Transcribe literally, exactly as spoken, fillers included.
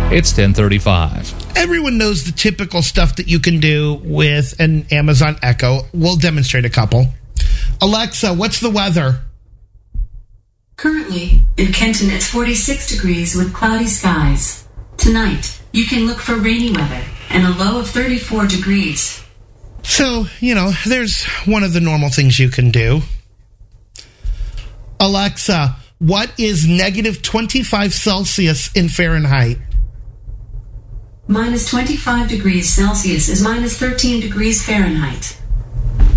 It's ten thirty-five. Everyone knows the typical stuff that you can do with an Amazon Echo. We'll demonstrate a couple. Alexa, what's the weather? Currently, in Kenton, it's forty-six degrees with cloudy skies. Tonight, you can look for rainy weather and a low of thirty-four degrees. So, you know, there's one of the normal things you can do. Alexa, what is negative twenty-five Celsius in Fahrenheit? Minus twenty-five degrees Celsius is minus thirteen degrees Fahrenheit.